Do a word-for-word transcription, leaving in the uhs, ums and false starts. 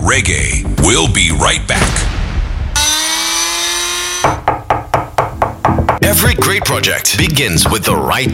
reggae. We'll be right back. Every great project begins with the right